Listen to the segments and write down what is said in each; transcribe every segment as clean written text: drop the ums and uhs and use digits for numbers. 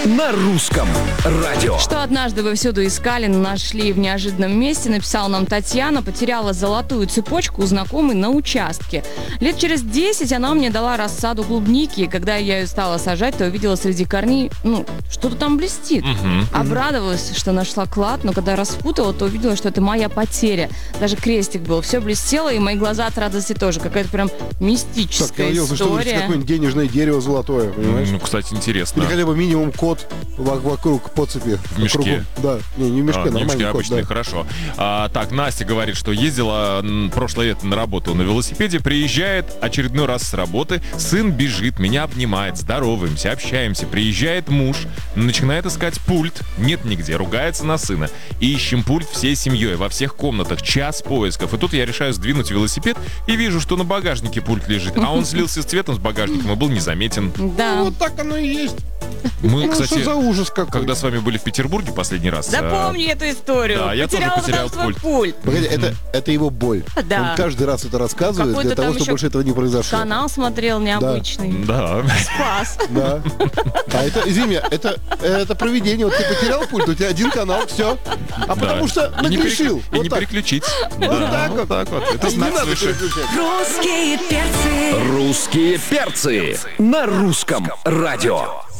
на русском радио. Что однажды вы всюду искали, но нашли в неожиданном месте, написала нам Татьяна. Потеряла золотую цепочку у знакомой на участке. Лет через 10 она мне дала рассаду клубники, и когда я ее стала сажать, то увидела среди корней, что-то там блестит. Обрадовалась, что нашла клад, но когда распутала, то увидела, что это моя потеря. Даже крестик был, все блестело, и мои глаза от радости тоже. Какая-то прям мистическая история. Какое-нибудь денежное дерево золотое, понимаешь? Кстати, интересно. Или хотя бы минимум кот вокруг подцепи. В мешке? Да, не в мешке, не в мешке, кот, обычный, да. хорошо. Так, Настя говорит, что ездила прошлое лето на работу на велосипеде, приезжает очередной раз с работы, сын бежит, меня обнимает, здороваемся, общаемся, приезжает муж, начинает искать пульт, нет нигде, ругается на сына. И ищем пульт всей семьей, во всех комнатах, час поисков. И тут я решаю сдвинуть велосипед и вижу, что на багажнике пульт лежит, а он слился с цветом с багажником и был незаметен. Да. Вот так оно и есть. Мы, кстати, что за ужас какой. когда с вами были в Петербурге последний раз... Запомни эту историю. Да, я тоже потерял свой пульт. пульт. Погоди, это его боль. Да. Он каждый раз это рассказывает Какой-то для того, там чтобы еще больше этого не произошло. Канал смотрел необычный. Да. Спас. Да. А это, извини, это провидение. Вот ты потерял пульт, у тебя один канал, все. А потому что И не нагрешил. И не переключить. Да, вот так вот. Это Не знак надо свыше. переключать. Русские перцы. Русские перцы на русском радио.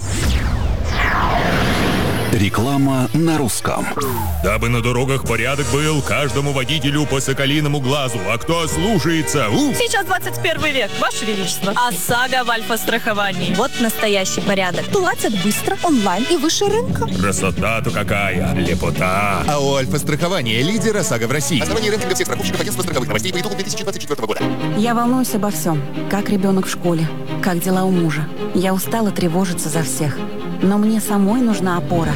Реклама на русском. Дабы на дорогах порядок был, каждому водителю по соколиному глазу. А кто слушается? Сейчас 21 век, Ваше Величество. ОСАГО в альфа-страховании. Вот настоящий порядок. Платят быстро, онлайн и выше рынка. Красота-то какая! Лепота! АО «Альфа-страхование» — лидер ОСАГО в России. Основание рейтинга всех страховщиков агентства страховых новостей по итогам 2024 года. Я волнуюсь обо всем. Как ребенок в школе, как дела у мужа. Я устала тревожиться за всех. Но мне самой нужна опора.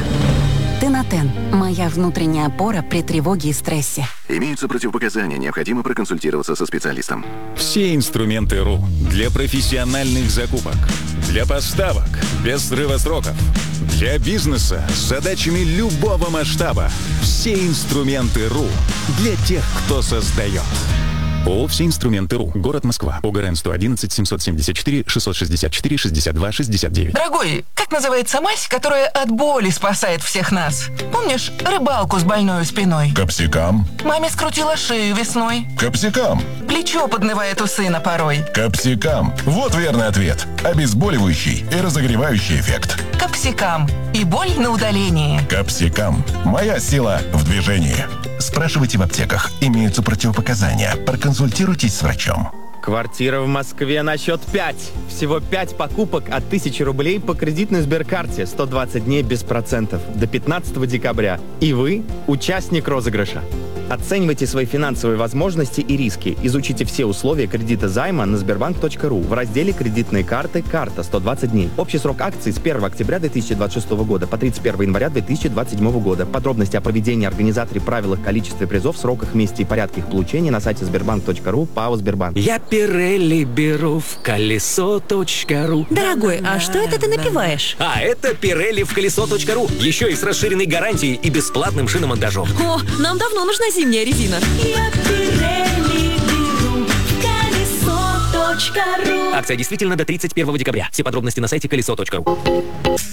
Тенотен – моя внутренняя опора при тревоге и стрессе. Имеются противопоказания, необходимо проконсультироваться со специалистом. Все инструменты РУ для профессиональных закупок, для поставок без срыва сроков, для бизнеса с задачами любого масштаба. Все инструменты РУ для тех, кто создает. ООО «Все инструменты РУ». Город Москва. ОГРН 111 774 664 62 69. Дорогой, как называется мазь, которая от боли спасает всех нас? Помнишь рыбалку с больной спиной? Капсикам. Маме скрутила шею весной. Капсикам. Плечо поднывает у сына порой. Капсикам. Вот верный ответ. Обезболивающий и разогревающий эффект. Капсикам. И боль на удалении. Капсикам. Моя сила в движении. Спрашивайте в аптеках. Имеются противопоказания. Проконсультируйтесь с врачом. Квартира в Москве на счет 5. Всего 5 покупок от 1000 рублей по кредитной Сберкарте. 120 дней без процентов. До 15 декабря. И вы участник розыгрыша. Оценивайте свои финансовые возможности и риски. Изучите все условия кредита займа на sberbank.ru в разделе «Кредитные карты. Карта. 120 дней». Общий срок акций с 1 октября 2026 года по 31 января 2027 года. Подробности о проведении, организаторе, правилах, количестве призов, сроках, месте и порядке их получения на сайте sberbank.ru ПАО «Сбербанк». Я Пирелли беру в колесо.ру. Дорогой, а что это ты напиваешь? А это Пирелли в колесо.ру. Еще и с расширенной гарантией и бесплатным шиномонтажом. О, нам давно нужна зимняя резина. Я Пирелли беру в колесо.ру. Акция действительно до 31 декабря. Все подробности на сайте колесо.ру.